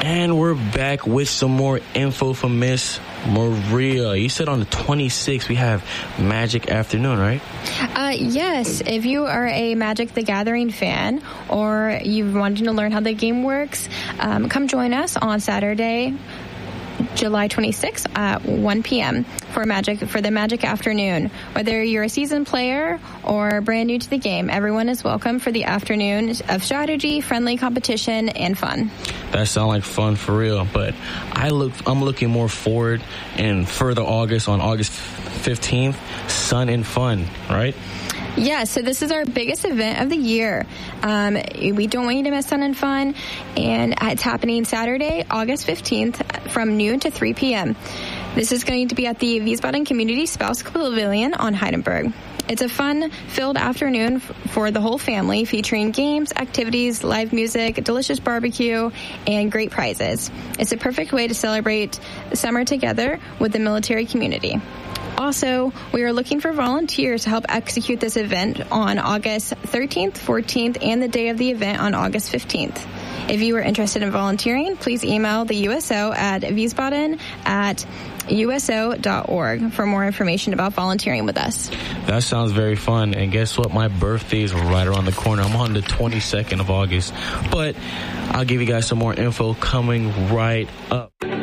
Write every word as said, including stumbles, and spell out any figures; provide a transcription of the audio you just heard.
And we're back with some more info from Miss Maria. You said on the twenty-sixth we have Magic Afternoon, right? Uh, yes. If you are a Magic the Gathering fan or you've wanted to learn how the game works, um, come join us on Saturday, July twenty-sixth at one p.m. for Magic for the Magic Afternoon. Whether you're a seasoned player or brand new to the game, everyone is welcome for the afternoon of strategy, friendly competition, and fun. That sounds like fun for real, but I look, I'm looking more forward in further August on August fifteenth, Sun and Fun, right? Yeah, so this is our biggest event of the year. Um, we don't want you to miss Sun and Fun, and it's happening Saturday, August fifteenth from noon to three p.m. This is going to be at the Wiesbaden Community Spouse Pavilion on Heidenberg. It's a fun-filled afternoon f- for the whole family, featuring games, activities, live music, delicious barbecue, and great prizes. It's a perfect way to celebrate summer together with the military community. Also, we are looking for volunteers to help execute this event on August thirteenth, fourteenth, and the day of the event on August fifteenth. If you are interested in volunteering, please email the U S O at Wiesbaden at U S O dot org for more information about volunteering with us. That sounds very fun. And guess what? My birthday is right around the corner. I'm on the twenty-second of August. But I'll give you guys some more info coming right up.